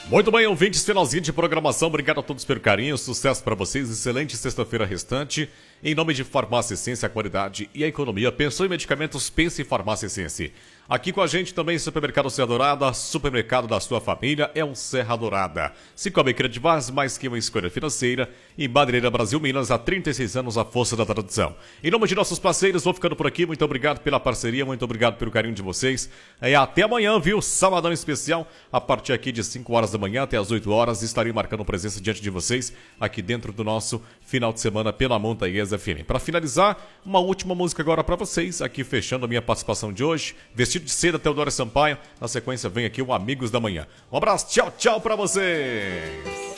Muito bem, ouvintes, finalzinho de programação. Obrigado a todos pelo carinho, sucesso para vocês, excelente sexta-feira restante. Em nome de Farmácia Essência, a qualidade e a economia. Pensou em medicamentos, pense em Farmácia Essência. Aqui com a gente também Supermercado Serra Dourada, supermercado da sua família é um Serra Dourada. Cicobi Creditas, mais que uma escolha financeira. E Madeireira Brasil Minas, há 36 anos, a força da tradição. Em nome de nossos parceiros, vou ficando por aqui. Muito obrigado pela parceria, muito obrigado pelo carinho de vocês. E até amanhã, viu? Sabadão especial, a partir aqui de 5 horas da manhã até as 8 horas, estarei marcando presença diante de vocês aqui dentro do nosso final de semana pela Montanhesa FM. Para finalizar, uma última música agora para vocês, aqui fechando a minha participação de hoje. Vestido de seda, Teodoro Sampaio. Na sequência vem aqui o Amigos da Manhã. Um abraço, tchau, tchau para vocês.